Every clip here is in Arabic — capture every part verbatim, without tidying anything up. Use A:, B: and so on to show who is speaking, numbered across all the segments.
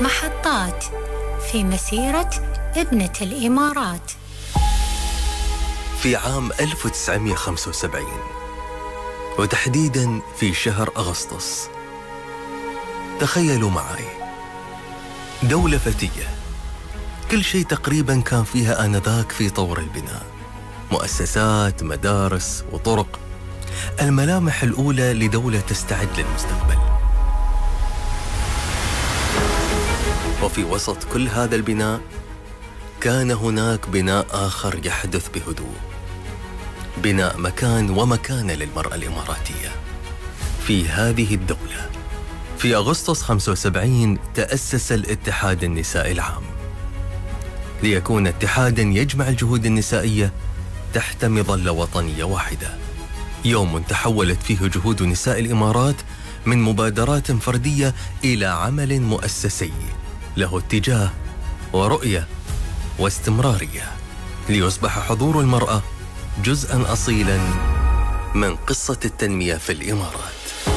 A: محطات في مسيرة ابنة الإمارات.
B: في عام ألف وتسعمئة وخمسة وسبعين وتحديداً في شهر أغسطس، تخيلوا معي دولة فتية كل شيء تقريباً كان فيها آنذاك في طور البناء، مؤسسات، مدارس وطرق، الملامح الأولى لدولة تستعد للمستقبل. وفي وسط كل هذا البناء كان هناك بناء آخر يحدث بهدوء، بناء مكان ومكانة للمرأة الإماراتية في هذه الدولة. في أغسطس خمسة وسبعين تأسس الاتحاد النسائي العام ليكون اتحاداً يجمع الجهود النسائية تحت مظلة وطنية واحدة، يوم تحولت فيه جهود نساء الإمارات من مبادرات فردية إلى عمل مؤسسي له اتجاه ورؤية واستمرارية، ليصبح حضور المرأة جزءاً أصيلاً من قصة التنمية في الإمارات.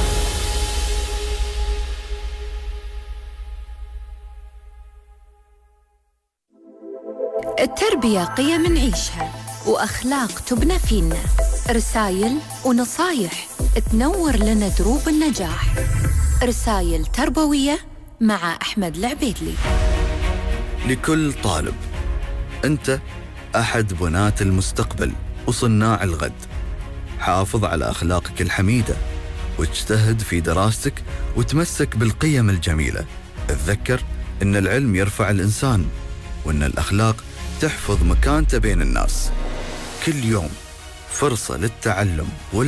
C: التربية قيم نعيشها وأخلاق تبنى فينا، رسائل ونصايح تنور لنا دروب النجاح. رسائل تربوية مع أحمد العبيدلي.
D: لكل طالب، أنت أحد بناة المستقبل وصناع الغد. حافظ على أخلاقك الحميدة واجتهد في دراستك وتمسك بالقيم الجميلة. اتذكر أن العلم يرفع الإنسان وأن الأخلاق تحفظ مكانته بين الناس. كل يوم فرصة للتعلم وال